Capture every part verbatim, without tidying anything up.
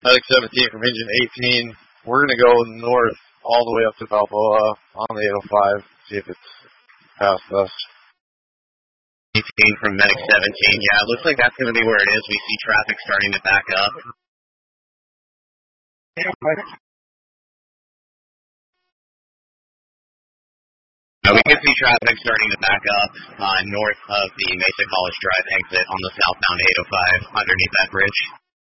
Medic seventeen from engine eighteen. We're going to go north all the way up to Balboa on the eight oh five, see if it's past us. eighteen from Medic seventeen. Yeah, it looks like that's going to be where it is. We see traffic starting to back up. Uh, we can see traffic starting to back up uh, north of the Mesa College Drive exit on the southbound eight oh five underneath that bridge.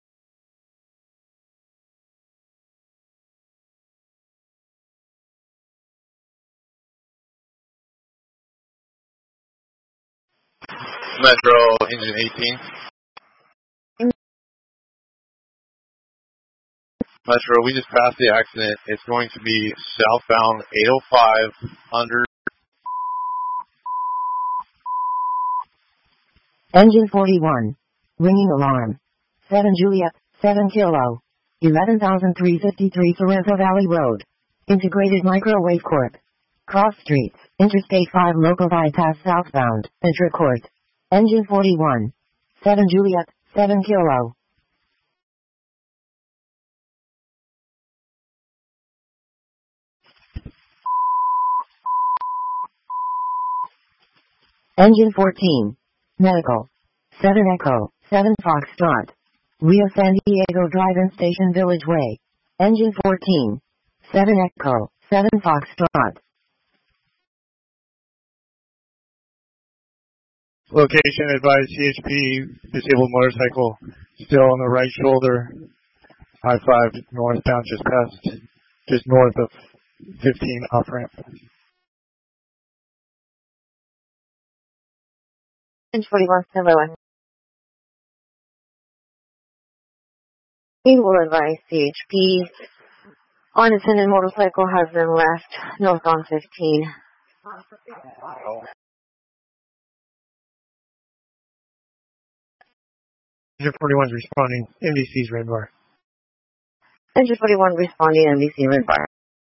Metro engine eighteen. Metro, we just passed the accident. It's going to be southbound eight oh five under. Engine forty-one. Ringing alarm. seven Juliet, seven Kilo. eleven thousand three hundred fifty-three Sorrento Valley Road. Integrated Microwave Corp. Cross Streets, Interstate five Local Bypass southbound, Intracourt. Engine forty-one. seven Juliet, seven Kilo. Engine fourteen. Medical. seven Echo, seven Foxtrot. Rio San Diego Drive-In Station Village Way. Engine fourteen. seven Echo, seven Foxtrot. Location advised C H P, disabled motorcycle, still on the right shoulder. I five northbound just past, just north of fifteen off ramp. Engine forty-one, stand by one. We will advise C H P. Unattended motorcycle has been left north on fifteen. Engine forty-one is responding. M D C's red bar. Engine forty-one responding, M D C red bar.